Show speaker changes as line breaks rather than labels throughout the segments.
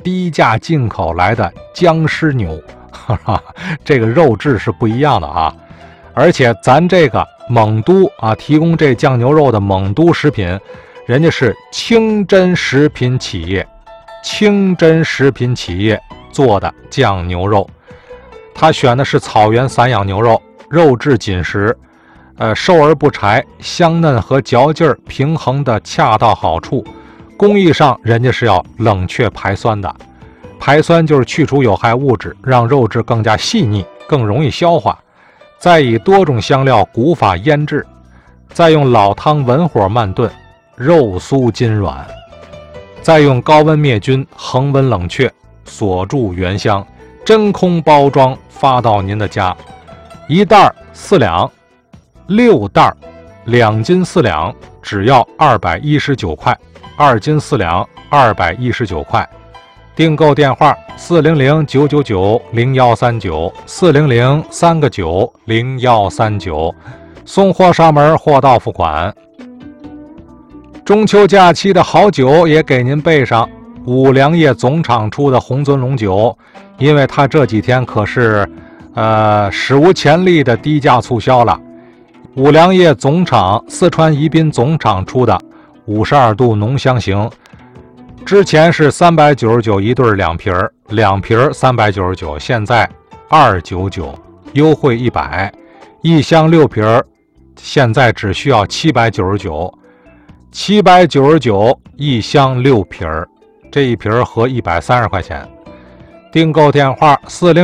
低价进口来的僵尸牛，这个肉质是不一样的啊。而且咱这个蒙都啊，提供这酱牛肉的蒙都食品，人家是清真食品企业，清真食品企业做的酱牛肉，他选的是草原散养牛肉，肉质紧实，瘦而不柴，香嫩和嚼劲儿平衡的恰到好处。工艺上人家是要冷却排酸的，排酸就是去除有害物质，让肉质更加细腻，更容易消化。再以多种香料古法腌制，再用老汤文火慢炖，肉酥筋软，再用高温灭菌，恒温冷却，锁住原香，真空包装发到您的家。1袋4两，6袋2斤4两，只要219块，2斤4两219块。订购电话400-999-0139，400-3个9-0139，送货上门，货到付款。中秋假期的好酒也给您备上，五粮液总厂出的红尊龙酒，因为它这几天可是史无前例的低价促销了。五粮液总厂四川宜宾总厂出的52度浓香型，之前是399一对2瓶，2瓶399，现在299，优惠100，一箱6瓶，现在只需要799，799一箱6瓶，这一瓶合130块钱。订购电话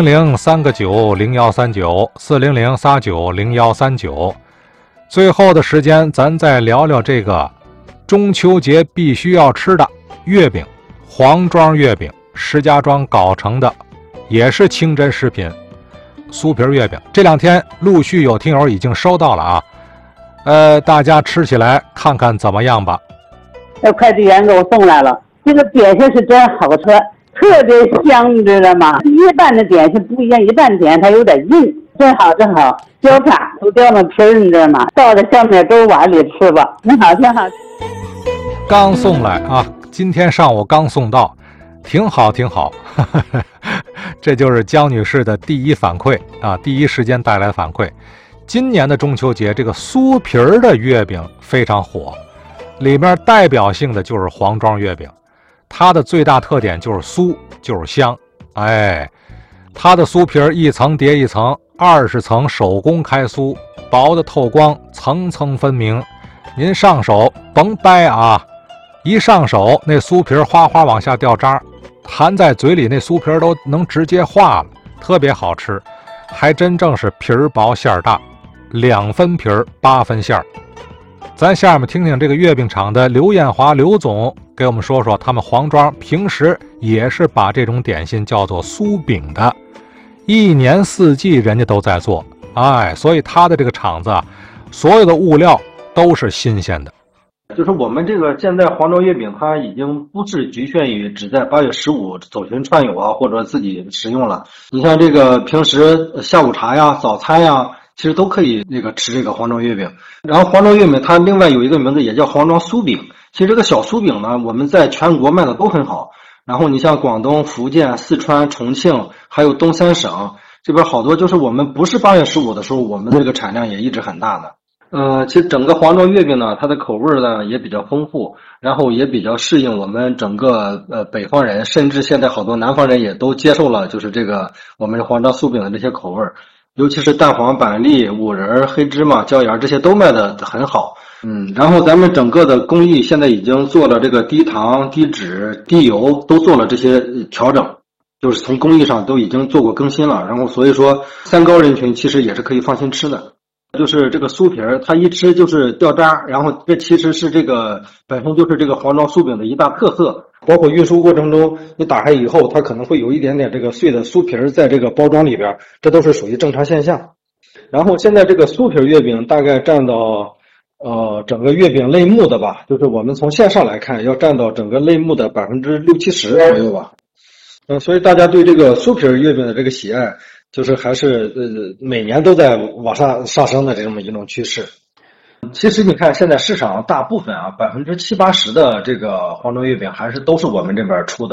400-3个9-0139，400-39-0139。最后的时间，咱再聊聊这个中秋节必须要吃的月饼，黄庄月饼，石家庄搞成的，也是清真食品，酥皮月饼。这2天陆续有听友已经收到了啊，大家吃起来看看怎么样吧。
快递员给我送来了，这个点心是真好吃，特别香，你知道吗？一般的点心不一样，一般点它有点硬，真好真好，焦炸都掉了皮儿，你知道吗？倒在下面都碗里吃吧，挺好挺好。
刚送来啊，今天上午刚送到，挺好挺好。这就是江女士的第一反馈啊，第一时间带来反馈。今年的中秋节，这个酥皮儿的月饼非常火，里面代表性的就是黄庄月饼，它的最大特点就是酥，就是香。它的酥皮儿一层叠一层，20层手工开酥，薄的透光，层层分明。您上手甭掰啊，一上手那酥皮哗哗往下掉渣，含在嘴里那酥皮都能直接化了，特别好吃，还真正是皮儿薄馅儿大，2分皮儿8分馅儿。咱下面听听这个月饼厂的刘艳华刘总给我们说说，他们黄庄平时也是把这种点心叫做酥饼的，一年四季人家都在做，所以他的这个厂子啊，所有的物料都是新鲜的。
就是我们这个现在黄庄月饼，它已经不是局限于只在8月15走寻串友啊，或者自己食用了。你像这个平时下午茶呀、早餐呀，其实都可以吃这个黄庄月饼。然后黄庄月饼它另外有一个名字也叫黄庄酥饼。其实这个小酥饼呢，我们在全国卖的都很好。然后你像广东、福建、四川、重庆，还有东三省这边好多，就是我们不是8月15的时候，我们这个产量也一直很大的。其实整个黄庄月饼呢，它的口味呢也比较丰富，然后也比较适应我们整个北方人，甚至现在好多南方人也都接受了，就是这个我们黄庄酥饼的这些口味，尤其是蛋黄、板栗、五仁、黑芝麻、椒盐这些都卖的很好。然后咱们整个的工艺现在已经做了这个低糖、低脂、低油，都做了这些调整，就是从工艺上都已经做过更新了。然后所以说三高人群其实也是可以放心吃的。就是这个酥皮儿，它一吃就是掉渣，然后这其实是这个本身就是这个黄庄酥饼的一大特色。包括运输过程中，你打开以后，它可能会有一点点这个碎的酥皮儿在这个包装里边，这都是属于正常现象。然后现在这个酥皮月饼大概占到整个月饼类目的吧，就是我们从线上来看，要占到整个类目的60%-70%左右吧。所以大家对这个酥皮月饼的这个喜爱，就是还是每年都在往上升的这么一种趋势。其实你看现在市场大部分啊，70%-80%的这个黄庄月饼还是都是我们这边出的。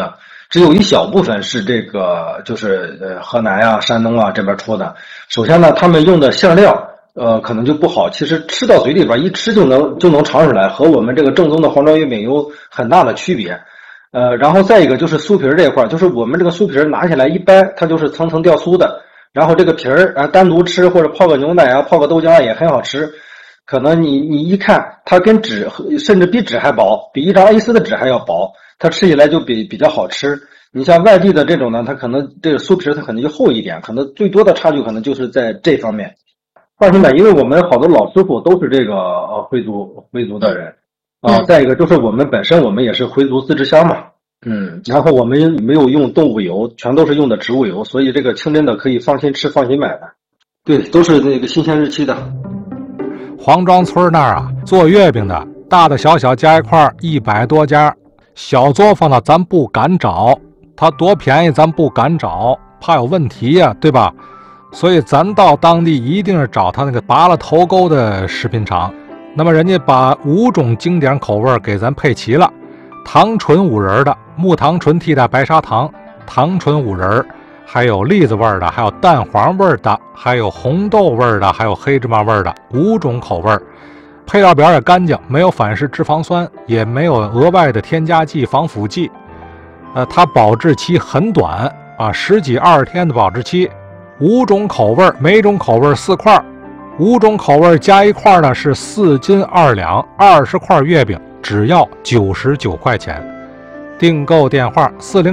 只有一小部分是这个就是河南啊、山东啊这边出的。首先呢，他们用的馅料可能就不好，其实吃到嘴里边一吃就能尝出来，和我们这个正宗的黄庄月饼有很大的区别。然后再一个就是酥皮这一块，就是我们这个酥皮拿起来一掰，它就是层层掉酥的。然后这个皮儿单独吃或者泡个牛奶啊、泡个豆浆啊也很好吃。可能你一看它跟纸甚至比纸还薄，比一张 A4 的纸还要薄，它吃起来就比较好吃。你像外地的这种呢，它可能这个酥皮它可能就厚一点，可能最多的差距可能就是在这方面。放心吧，因为我们好多老师傅都是这个回族的人再一个就是我们本身我们也是回族自治乡嘛，然后我们没有用动物油，全都是用的植物油，所以这个清真的可以放心吃放心买的。对，都是那个新鲜日期的。
黄庄村那儿啊，做月饼的大的小小加一块100多家，小作坊呢咱不敢找，它多便宜咱不敢找，怕有问题呀，对吧？所以咱到当地一定是找他那个拔了头钩的食品厂。那么人家把5种经典口味给咱配齐了，糖醇5仁的，木糖醇替代白砂糖，糖醇5仁，还有栗子味的，还有蛋黄味的，还有红豆味的，还有黑芝麻味的，5种口味。配料表也干净，没有反式脂肪酸，也没有额外的添加剂、防腐剂。它保质期很短10几20天的保质期。5种口味，每种口味4块，5种口味加一块呢是4斤2两，20块月饼只要99块钱。订购电话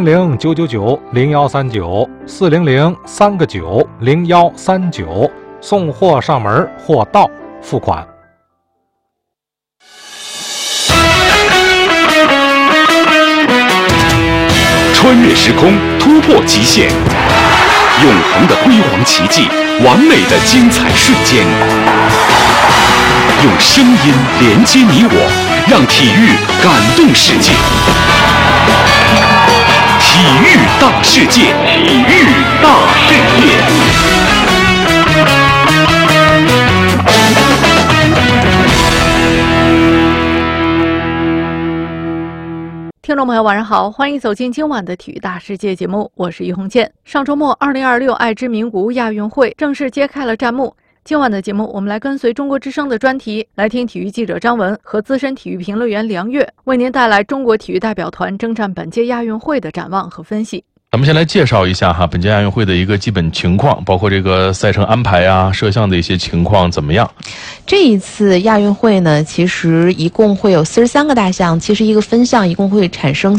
400-999-0139，400-3个9-0139，送货上门，货到付款。
穿越时空，突破极限，永恒的辉煌奇迹，完美的精彩瞬间。用声音连接你我，让体育感动世界。体育大世界，体育大世界。
听众朋友晚上好，欢迎走进今晚的体育大世界节目，我是于红建。上周末2026爱知名古屋亚运会正式揭开了战幕。今晚的节目，我们来跟随中国之声的专题，来听体育记者张文和资深体育评论员梁月为您带来中国体育代表团征战本届亚运会的展望和分析。
咱们先来介绍一下本届亚运会的一个基本情况，包括这个赛程安排啊、摄像的一些情况怎么样？
这一次亚运会呢，其实一共会有43个大项，71个分项，一共会产生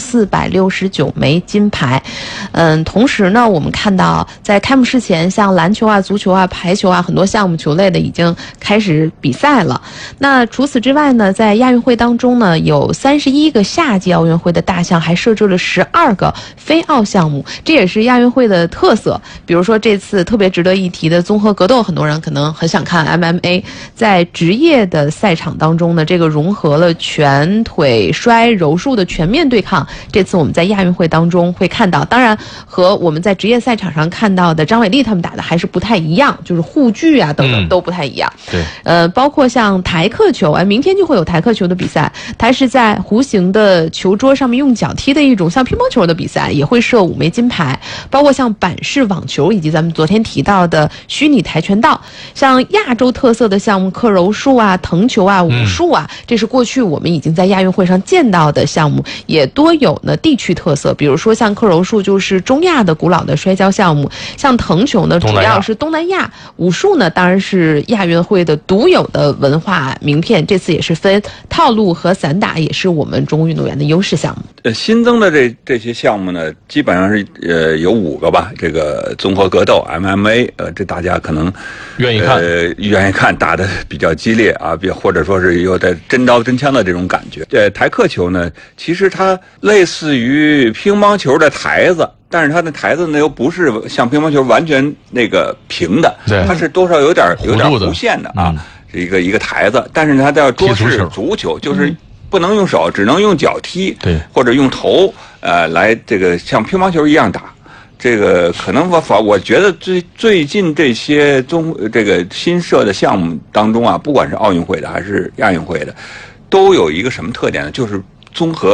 469枚金牌。同时呢，我们看到在开幕式前，像篮球啊、足球啊、排球啊，很多项目球类的已经开始比赛了。那除此之外呢，在亚运会当中呢，有31个夏季奥运会的大项，还设置了12个非奥项目。这也是亚运会的特色。比如说这次特别值得一提的综合格斗，很多人可能很想看 MMA。在职业的赛场当中呢，这个融合了拳、腿、摔、柔术的全面对抗，这次我们在亚运会当中会看到。当然和我们在职业赛场上看到的张伟丽他们打的还是不太一样，就是护具啊等等都不太一样。
对，
包括像台客球，明天就会有台客球的比赛，它是在弧形的球桌上面用脚踢的一种像乒乓球的比赛，也会设5枚金牌。包括像板式网球，以及咱们昨天提到的虚拟跆拳道，像亚洲特色的项目克柔术啊、藤球啊、武术啊，这是过去我们已经在亚运会上见到的项目，也多有呢地区特色。比如说像克柔术就是中亚的古老的摔跤项目，像藤球呢主要是东南亚，武术呢当然是亚运会的独有的文化名片。这次也是分套路和散打，也是我们中国运动员的优势项目。
新增的这些项目呢，基本上是有5个吧。这个综合格斗 MMA， 这大家可能
愿意看，
打得比较激烈啊，或者说是有点真刀真枪的这种感觉。台客球呢，其实它类似于乒乓球的台子，但是它的台子呢又不是像乒乓球完全那个平的，它是多少有点弧线的啊，一个台子，但是它的桌式足球就是不能用手，只能用脚踢，
对，
或者用头来这个像乒乓球一样打。这个可能我觉得最近这些这个新设的项目当中啊，不管是奥运会的还是亚运会的，都有一个什么特点呢？就是综合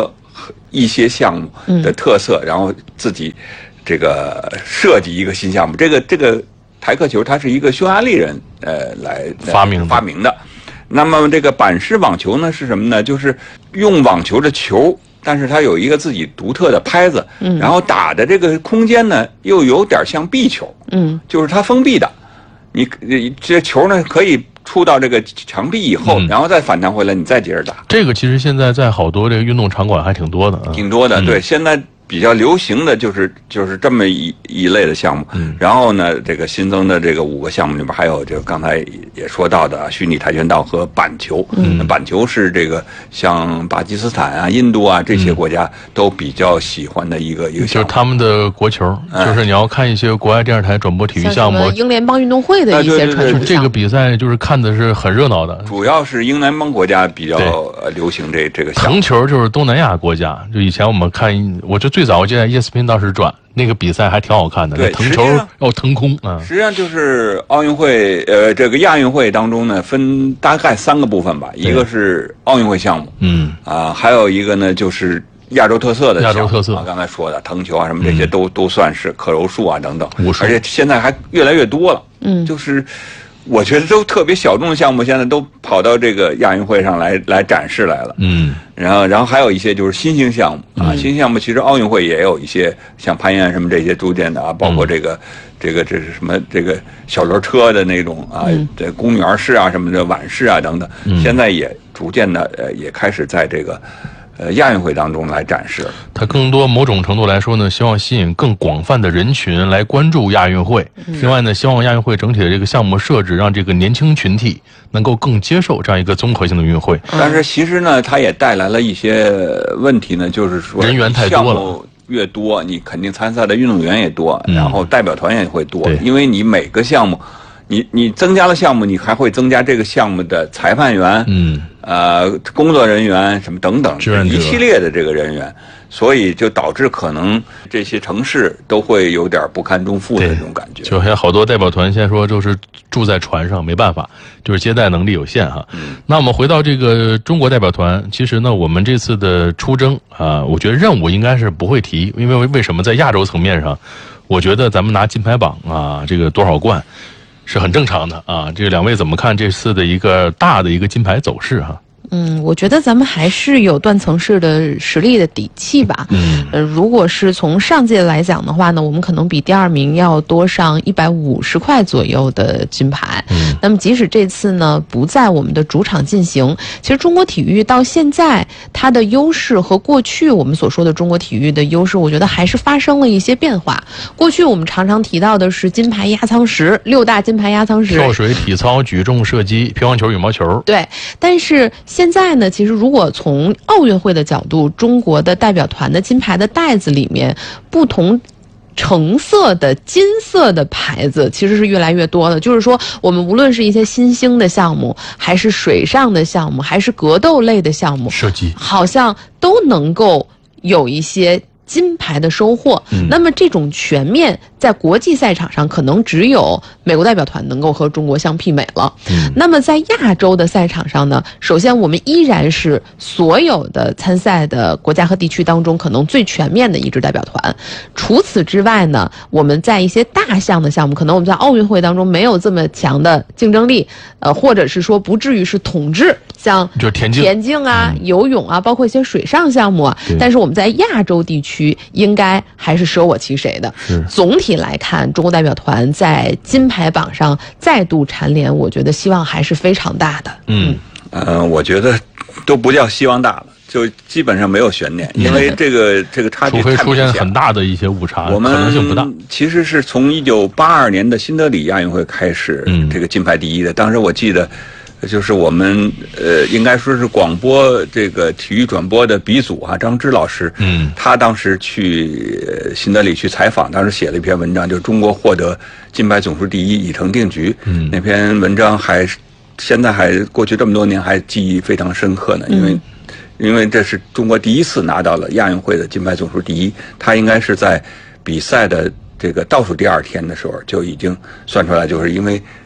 一些项目的特色，然后自己这个设计一个新项目。这个台克球它是一个匈牙利人来发明的。那么这个板式网球呢是什么呢？就是用网球的球，但是它有一个自己独特的拍子，然后打的这个空间呢又有点像壁球，就是它封闭的，你这球呢可以触到这个墙壁以后，然后再反弹回来，你再接着打。
这个其实现在在好多这个运动场馆还挺多的，
对，现在比较流行的就是这么一类的项目。然后呢，这个新增的这个5个项目里边还有这个刚才也说到的虚拟跆拳道和板球。板球是这个像巴基斯坦啊、印度啊这些国家都比较喜欢的一个项目，
就是他们的国球。就是你要看一些国外电视台转播体育项目，
英联邦运动会的一些传统项目，
这个比赛就是看的是很热闹的。
主要是英联邦国家比较流行这个项目。
藤球就是东南亚国家，就以前我们看，我最早我记得ESPN当时转那个比赛还挺好看的。
对，
藤球要腾空啊。
实际上就是奥运会这个亚运会当中呢，分大概3个部分吧，一个是奥运会项目，还有一个呢就是亚洲特色的项目，刚才说的藤球啊什么这些都算是可柔术啊等等，而且现在还越来越多了。就是我觉得都特别小众的项目，现在都跑到这个亚运会上来展示来了。然后还有一些就是新兴项目啊，新项目其实奥运会也有一些，像攀岩什么这些逐渐的啊，包括这是什么这个小轮车的那种啊，这公园式啊什么的晚市啊等等，现在也逐渐的也开始在这个亚运会当中来展示。
它更多某种程度来说呢，希望吸引更广泛的人群来关注亚运会。另外呢，希望亚运会整体的这个项目设置，让这个年轻群体能够更接受这样一个综合性的运会。
但是其实呢，它也带来了一些问题呢，就是说
人员太多了，
项目越多，你肯定参赛的运动员也多，然后代表团也会多，因为你每个项目，你增加了项目，你还会增加这个项目的裁判员，工作人员什么等等一系列的这个人员，所以就导致可能这些城市都会有点不堪重负的这种感觉。
就还有好多代表团现在说就是住在船上，没办法，就是接待能力有限哈。那我们回到这个中国代表团，其实呢，我们这次的出征啊，我觉得任务应该是不会提，因为为什么在亚洲层面上，我觉得咱们拿金牌榜啊，这个多少冠是很正常的啊。这两位怎么看这次的一个大的一个金牌走势哈？
我觉得咱们还是有断层式的实力的底气吧。如果是从上届来讲的话呢，我们可能比第2名要多上150块左右的金牌。那么即使这次呢不在我们的主场进行，其实中国体育到现在它的优势和过去我们所说的中国体育的优势，我觉得还是发生了一些变化。过去我们常常提到的是金牌压舱石，6大金牌压舱石，
跳水、体操、举重、射击、乒乓球、羽毛球。
对，但是现在呢，其实如果从奥运会的角度，中国的代表团的金牌的袋子里面，不同橙色的、金色的牌子其实是越来越多的。就是说，我们无论是一些新兴的项目，还是水上的项目，还是格斗类的项目，
射击
好像都能够有一些金牌的收获。那么这种全面在国际赛场上可能只有美国代表团能够和中国相媲美了。那么在亚洲的赛场上呢，首先我们依然是所有的参赛的国家和地区当中可能最全面的一支代表团。除此之外呢，我们在一些大项的项目，可能我们在奥运会当中没有这么强的竞争力，或者是说不至于是统治，像
就田
径啊、游泳啊，包括一些水上项目啊。但是我们在亚洲地区应该还是舍我其谁的。总体来看，中国代表团在金牌榜上再度蝉联，我觉得希望还是非常大的。
我觉得都不叫希望大了，就基本上没有悬念，因为这个差距太明显了，除
非出现很大的一些误差，
可
能性不大。
其实是从1982年的新德里亚运会开始，这个金牌第一的。当时我记得，就是我们应该说是广播这个体育转播的鼻祖啊，张芝老师，他当时去新德里去采访，当时写了一篇文章，就是中国获得金牌总数第一已成定局。那篇文章现在还过去这么多年还记忆非常深刻呢，因为这是中国第一次拿到了亚运会的金牌总数第一，他应该是在比赛的这个倒数第2天的时候就已经算出来，就是因为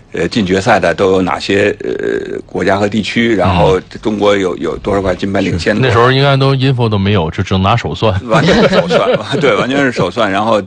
进决赛的都有哪些国家和地区，然后中国有多少块金牌领先。
那时候应该都 info 都没有，只能拿手算，
完全是手算，对，完全是手算，然后